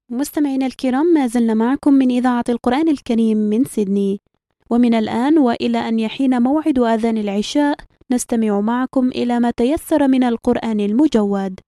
مستمعينا الكرام، ما زلنا معكم من إذاعة القرآن الكريم من سيدني. ومن الآن وإلى أن يحين موعد أذان العشاء نستمع معكم إلى ما تيسر من القرآن المجود.